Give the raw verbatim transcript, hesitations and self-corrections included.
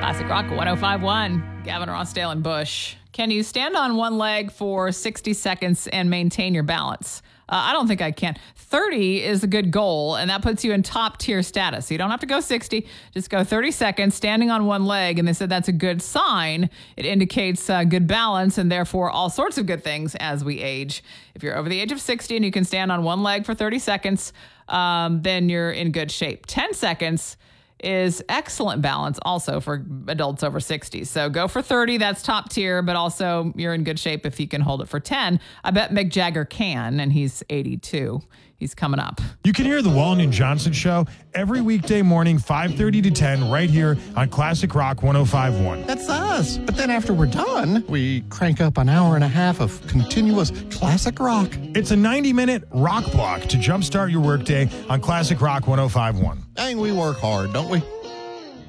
Classic Rock one oh five point one. Gavin Rossdale and Bush. Can you stand on one leg for sixty seconds and maintain your balance? Uh, I don't think I can. thirty is a good goal, and that puts you in top tier status. So you don't have to go sixty. Just go thirty seconds standing on one leg, and they said that's a good sign. It indicates uh, good balance and therefore all sorts of good things as we age. If you're over the age of sixty and you can stand on one leg for thirty seconds, um, then you're in good shape. ten seconds is excellent balance also for adults over sixty. So go for thirty, that's top tier, but also you're in good shape if you can hold it for ten. I bet Mick Jagger can, and he's eighty-two. He's coming up. You can hear the Wallen and Johnson Show every weekday morning, five thirty to ten, right here on Classic Rock one oh five point one. That's us. But then after we're done, we crank up an hour and a half of continuous classic rock. It's a ninety-minute rock block to jumpstart your workday on Classic Rock one oh five point one. Dang, we work hard, don't we?